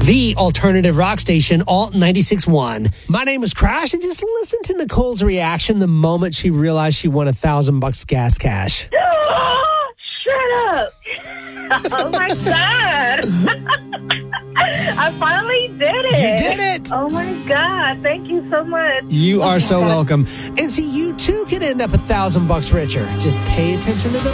The alternative rock station, Alt 96.1. My name is Crash, and just listen to Nicole's reaction the moment she realized she won $1,000 gas cash. Shut up. Oh, my God. I finally did it. You did it. Oh, my God. Thank you so much. You are so welcome. And see, you too can end up $1,000 richer. Just pay attention to the